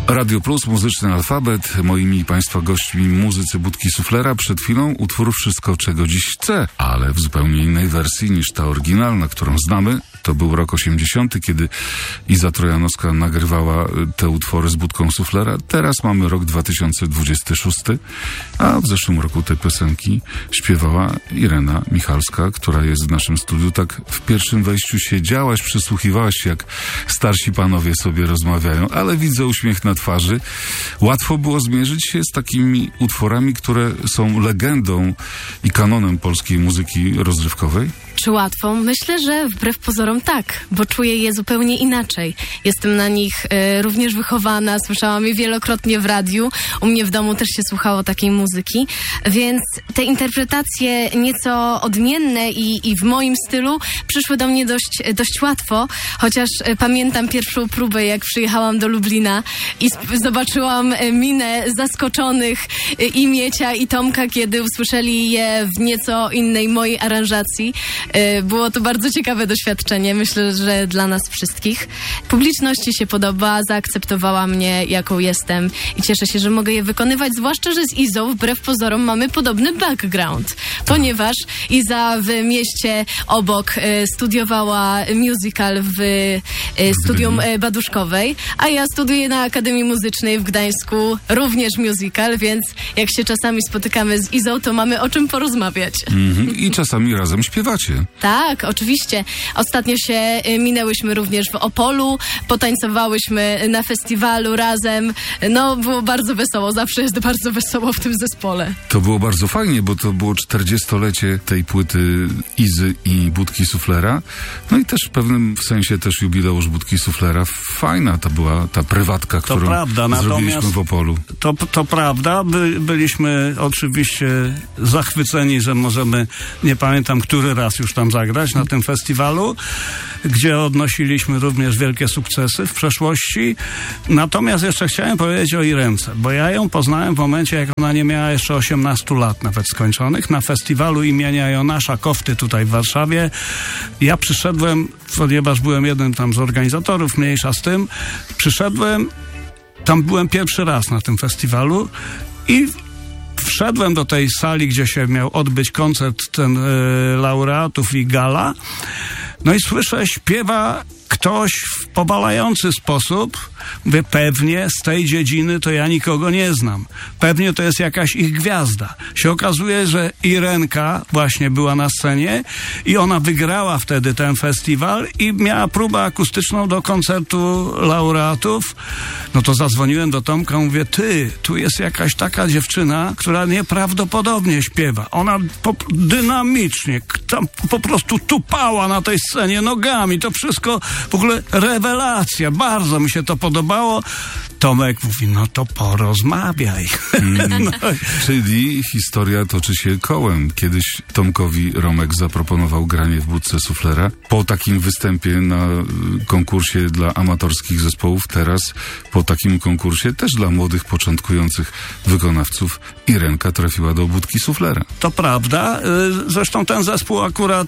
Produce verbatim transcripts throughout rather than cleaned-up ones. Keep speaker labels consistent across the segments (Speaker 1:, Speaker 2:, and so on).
Speaker 1: Radio Plus, muzyczny alfabet. Moimi Państwa gośćmi muzycy Budki Suflera. Przed chwilą utwór Wszystko, czego dziś chcę, ale w zupełnie innej wersji niż ta oryginalna, którą znamy. To był rok osiemdziesiąty, kiedy Iza Trojanowska nagrywała te utwory z Budką Suflera. Teraz mamy rok dwa tysiące dwudziesty szósty, a w zeszłym roku te piosenki śpiewała Irena Michalska, która jest w naszym studiu. Tak w pierwszym wejściu siedziałaś, przysłuchiwałaś się, jak starsi panowie sobie rozmawiają, ale widzę uśmiech na twarzy. Łatwo było zmierzyć się z takimi utworami, które są legendą i kanonem polskiej muzyki rozrywkowej?
Speaker 2: Czy łatwo? Myślę, że wbrew pozorom tak, bo czuję je zupełnie inaczej. Jestem na nich e, również wychowana, słyszałam je wielokrotnie w radiu, u mnie w domu też się słuchało takiej muzyki, więc te interpretacje nieco odmienne i, i w moim stylu przyszły do mnie dość, dość łatwo, chociaż e, pamiętam pierwszą próbę, jak przyjechałam do Lublina i sp- zobaczyłam e, minę zaskoczonych e, i Miecia, i Tomka, kiedy usłyszeli je w nieco innej mojej aranżacji. Było to bardzo ciekawe doświadczenie, myślę, że dla nas wszystkich. Publiczności się podoba, zaakceptowała mnie, jaką jestem i cieszę się, że mogę je wykonywać, zwłaszcza, że z Izą wbrew pozorom mamy podobny background, ponieważ Iza w mieście obok e, studiowała musical w e, studium e, Baduszkowej, a ja studiuję na Akademii Muzycznej w Gdańsku, również musical, więc jak się czasami spotykamy z Izą, to mamy o czym porozmawiać.
Speaker 1: Mm-hmm. I czasami razem śpiewacie.
Speaker 2: Tak, oczywiście. Ostatnio się y, minęłyśmy również w Opolu, potańcowałyśmy na festiwalu razem. No, było bardzo wesoło, zawsze jest bardzo wesoło w tym zespole.
Speaker 1: To było bardzo fajnie, bo to było czterdziestolecie tej płyty Izy i Budki Suflera. No i też w pewnym sensie też jubileusz Budki Suflera. Fajna to była ta prywatka, którą
Speaker 3: to prawda,
Speaker 1: zrobiliśmy w Opolu.
Speaker 3: To, to prawda. By, byliśmy oczywiście zachwyceni, że możemy, nie pamiętam, który raz już tam zagrać na tym festiwalu, gdzie odnosiliśmy również wielkie sukcesy w przeszłości. Natomiast jeszcze chciałem powiedzieć o Irence, bo ja ją poznałem w momencie, jak ona nie miała jeszcze osiemnastu lat nawet skończonych, na festiwalu imienia Jonasza Kofty tutaj w Warszawie. Ja przyszedłem, ponieważ byłem jednym tam z organizatorów, mniejsza z tym, przyszedłem, tam byłem pierwszy raz na tym festiwalu i wszedłem do tej sali, gdzie się miał odbyć koncert ten y, laureatów i gala. No i słyszę, śpiewa ktoś w powalający sposób. Mówię, pewnie z tej dziedziny to ja nikogo nie znam. Pewnie to jest jakaś ich gwiazda. Się okazuje, że Irenka właśnie była na scenie i ona wygrała wtedy ten festiwal i miała próbę akustyczną do koncertu laureatów. No to zadzwoniłem do Tomka, mówię, ty, tu jest jakaś taka dziewczyna, która nieprawdopodobnie śpiewa. Ona po, dynamicznie, tam po prostu tupała na tej scenie nogami. To wszystko w ogóle rewelacja. Bardzo mi się to podobało. Tomek mówi, no to porozmawiaj.
Speaker 1: Mm. No. Czyli historia toczy się kołem. Kiedyś Tomkowi Romek zaproponował granie w Budce Suflera. Po takim występie na konkursie dla amatorskich zespołów, teraz po takim konkursie też dla młodych, początkujących wykonawców Irenka trafiła do Budki Suflera.
Speaker 3: To prawda. Zresztą ten zespół akurat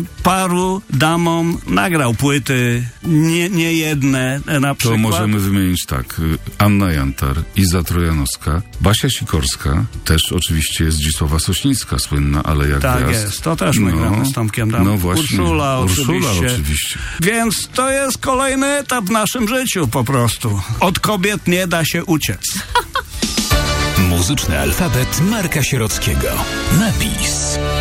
Speaker 3: paru damom nagrał płyty, nie, nie jedne na przykład.
Speaker 1: To możemy wymienić tak. Anna Jantar, Iza Trojanowska, Basia Sikorska, też oczywiście Zdzisława Sośnicka, słynna Aleja
Speaker 3: Tak
Speaker 1: Gwiazd.
Speaker 3: jest, to też my
Speaker 1: no,
Speaker 3: gramy z Tomkiem Dam.
Speaker 1: No właśnie,
Speaker 3: Urszula,
Speaker 1: Urszula
Speaker 3: oczywiście.
Speaker 1: oczywiście.
Speaker 3: Więc to jest kolejny etap w naszym życiu po prostu. Od kobiet nie da się uciec.
Speaker 4: Muzyczny alfabet Marka Sierockiego. Napis.